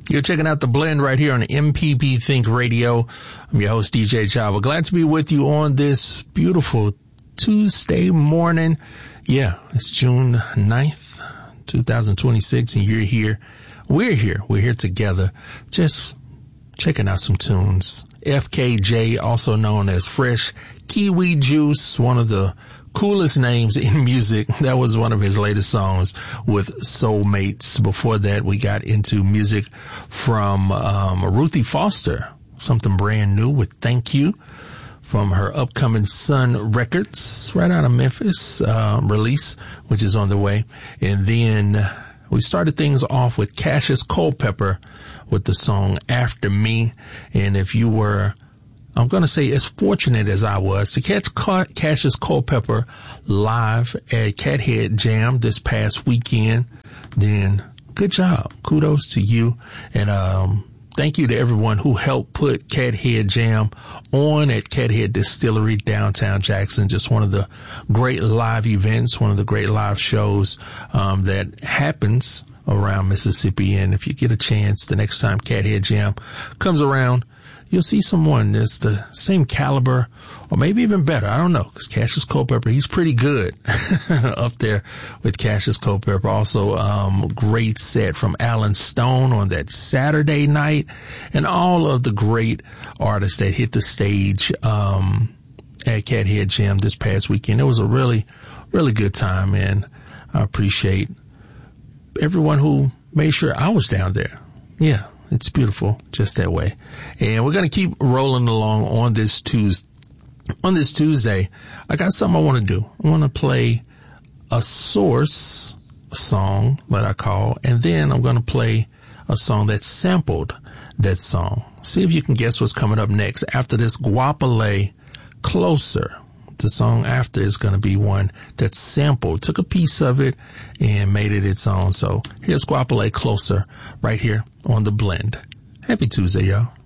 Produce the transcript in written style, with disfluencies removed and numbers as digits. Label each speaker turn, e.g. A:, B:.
A: You're checking out The Blend right here on MPB Think Radio. I'm your host, DJ Chava. Glad to be with you on this beautiful Tuesday morning. Yeah, it's June 9th, 2026, and you're here. We're here together, just checking out some tunes. FKJ, also known as Fresh Kiwi Juice, one of the coolest names in music. That was one of his latest songs with Soulmates. Before that, we got into music from Ruthie Foster, something brand new with Thank You from her upcoming Sun Records, right out of Memphis, release, which is on the way. And then we started things off with Cassius Culpepper with the song After Me. And if you were, I'm going to say, as fortunate as I was to catch Cassius Culpepper live at Cathead Jam this past weekend, then good job. Kudos to you. And thank you to everyone who helped put Cathead Jam on at Cathead Distillery, downtown Jackson. Just one of the great live events, one of the great live shows that happens around Mississippi. And if you get a chance, the next time Cathead Jam comes around, you'll see someone that's the same caliber or maybe even better. I don't know, because Cassius Culpepper, he's pretty good up there with Cassius Culpepper. Also, great set from Alan Stone on that Saturday night, and all of the great artists that hit the stage at Cathead Jam this past weekend. It was a really, really good time, and I appreciate everyone who made sure I was down there. Yeah. It's beautiful just that way. And we're going to keep rolling along on this Tuesday. I got something I want to do. I want to play a Source song that I call, and then I'm going to play a song that sampled that song. See if you can guess what's coming up next after this. Guapale, Closer. The song after is going to be one that's sampled, took a piece of it and made it its own. So here's Guapale, Closer, right here on The Blend. Happy Tuesday, y'all.